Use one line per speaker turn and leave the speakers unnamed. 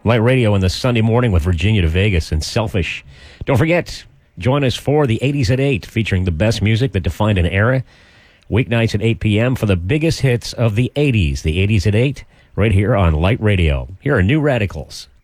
Light Radio in the Sunday morning with Virginia to Vegas and Selfish. Don't forget, join us for the 80s at 8, featuring the best music that defined an era. Weeknights at 8 p.m. for the biggest hits of the 80s. The 80s at 8, right here on Light Radio. Here are New Radicals.